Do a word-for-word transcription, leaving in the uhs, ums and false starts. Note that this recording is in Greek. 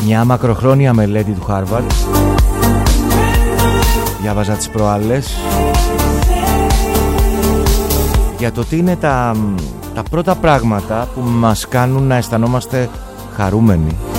Μια μακροχρόνια μελέτη του Harvard, διάβαζα τις προάλλες, για το τι είναι τα, τα πρώτα πράγματα που μας κάνουν να αισθανόμαστε χαρούμενοι.